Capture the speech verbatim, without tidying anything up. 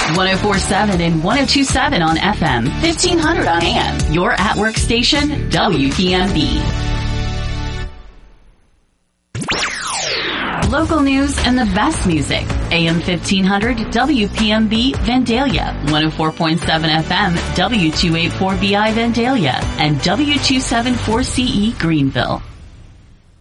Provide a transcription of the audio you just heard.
one oh four point seven and one oh two point seven on F M, fifteen hundred on A M. Your at-work station, W P M B. Local news and the best music. A M fifteen hundred W P M B Vandalia, one oh four point seven F M W two eighty-four B I Vandalia, and W two seventy-four C E Greenville.